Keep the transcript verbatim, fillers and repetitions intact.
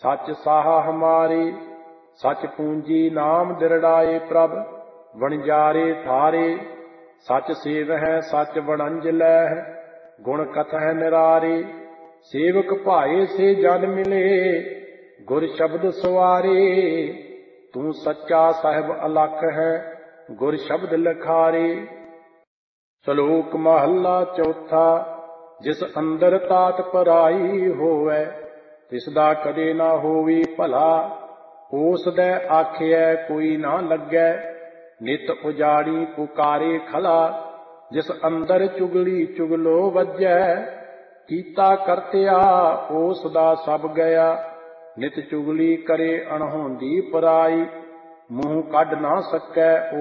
सच साहा हमारे। सच पूंजी नाम दिरड़ाए प्रभ, वणजारे ठारे। सच सेवह सच वणंज लैह, गुण कथह निरारे। सेवक भाए से जन मिले, गुर शब्द सवारे। तू सच्चा साहिब अलख है, गुर शब्द लखारे। ਸ਼ਲੋਕ ਮਹੱਲਾ ਚੌਥਾ। ਜਿਸ ਅੰਦਰ ਤਾਤ ਪਰਾਈ ਹੋਵੈ, ਤਿਸ ਦਾ ਕਦੇ ਨਾ ਹੋਵੀ ਭਲਾ। ਉਸ ਦੇ ਆਖਿਐ ਕੋਈ ਨਾ ਲੱਗੈ, ਨਿਤ ਉਜਾੜੀ ਪੁਕਾਰੇ ਖਲਾ। ਜਿਸ ਅੰਦਰ ਚੁਗਲੀ ਚੁਗਲੋ ਵੱਜੈ, ਕੀਤਾ ਕਰਤਿਆ ਉਸ ਦਾ ਸਭ ਗਿਆ। ਨਿਤ ਚੁਗਲੀ ਕਰੇ ਅਣਹੋਂਦੀ ਪਰਾਈ, ਮੂੰਹ ਕੱਢ ਨਾ ਸਕੈ